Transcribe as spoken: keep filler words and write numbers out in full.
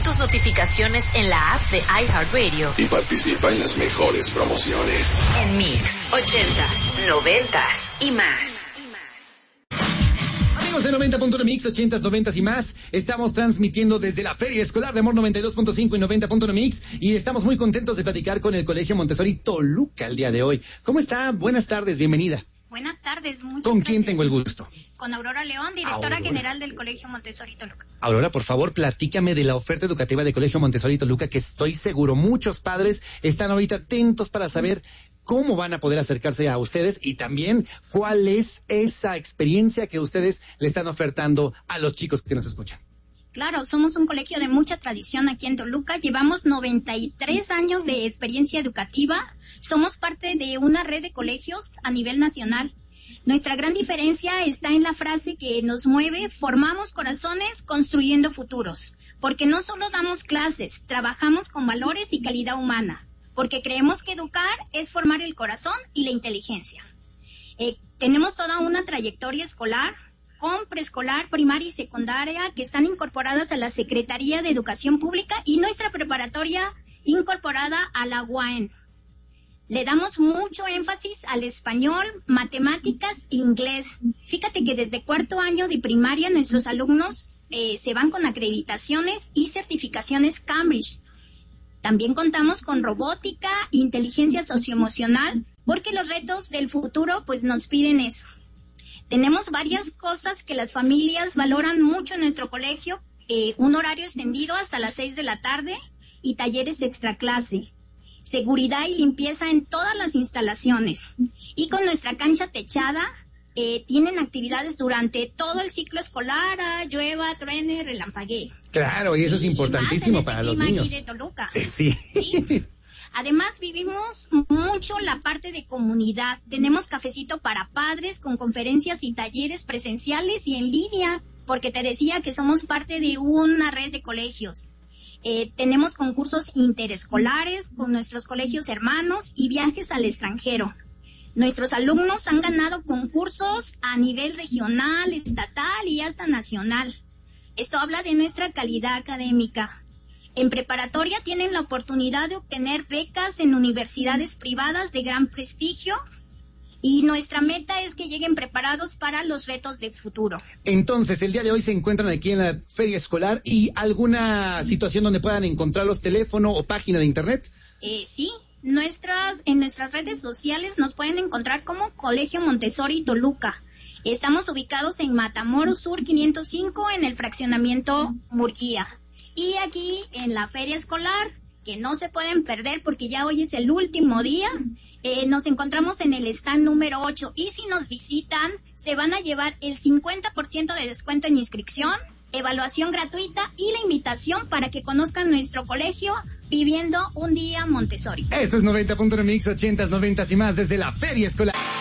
tus notificaciones en la app de iHeartRadio. Y participa en las mejores promociones. En Mix, ochentas, noventas y más. Amigos de noventa punto uno Mix, ochentas, noventas y más, estamos transmitiendo desde la Feria Escolar de Amor noventa y dos punto cinco y noventa punto uno Mix, y estamos muy contentos de platicar con el Colegio Montessori Toluca el día de hoy. ¿Cómo está? Buenas tardes, bienvenida. Buenas tardes, muchas ¿Con gracias. quién tengo el gusto? Con Aurora León, directora Aurora. general del Colegio Montessori Toluca. Aurora, por favor, platícame de la oferta educativa de Colegio Montessori Toluca, que estoy seguro muchos padres están ahorita atentos para saber cómo van a poder acercarse a ustedes y también cuál es esa experiencia que ustedes le están ofertando a los chicos que nos escuchan. Claro, somos un colegio de mucha tradición aquí en Toluca, llevamos noventa y tres años de experiencia educativa, somos parte de una red de colegios a nivel nacional. Nuestra gran diferencia está en la frase que nos mueve: formamos corazones construyendo futuros, porque no solo damos clases, trabajamos con valores y calidad humana, porque creemos que educar es formar el corazón y la inteligencia. Eh, tenemos toda una trayectoria escolar, con preescolar, primaria y secundaria, que están incorporadas a la Secretaría de Educación Pública y nuestra preparatoria incorporada a la U A N. Le damos mucho énfasis al español, matemáticas e inglés. Fíjate que desde cuarto año de primaria nuestros alumnos eh, se van con acreditaciones y certificaciones Cambridge. También contamos con robótica, inteligencia socioemocional, porque los retos del futuro pues nos piden eso. Tenemos varias cosas que las familias valoran mucho en nuestro colegio, eh, un horario extendido hasta las seis de la tarde y talleres extraclase, seguridad y limpieza en todas las instalaciones. Y con nuestra cancha techada, eh, tienen actividades durante todo el ciclo escolar, ah, llueva, truene, relampaguee. Claro, y eso es importantísimo para los niños. Aquí de Toluca. Eh, sí. ¿Sí? Además, vivimos mucho la parte de comunidad. Tenemos cafecito para padres con conferencias y talleres presenciales y en línea, porque te decía que somos parte de una red de colegios. Eh, tenemos concursos interescolares con nuestros colegios hermanos y viajes al extranjero. Nuestros alumnos han ganado concursos a nivel regional, estatal y hasta nacional. Esto habla de nuestra calidad académica. En preparatoria tienen la oportunidad de obtener becas en universidades privadas de gran prestigio y nuestra meta es que lleguen preparados para los retos del futuro. Entonces, el día de hoy se encuentran aquí en la Feria Escolar, y alguna situación donde puedan encontrarlos, teléfono o página de internet. Eh, sí, nuestras, en nuestras redes sociales nos pueden encontrar como Colegio Montessori Toluca. Estamos ubicados en Matamoros Sur quinientos cinco en el fraccionamiento Murguía. Y aquí en la Feria Escolar, que no se pueden perder porque ya hoy es el último día, eh, nos encontramos en el stand número ocho. Y si nos visitan, se van a llevar el cincuenta por ciento de descuento en inscripción, evaluación gratuita y la invitación para que conozcan nuestro colegio viviendo un día Montessori. Esto es noventa punto uno Mix, ochentas, noventas y más desde la Feria Escolar.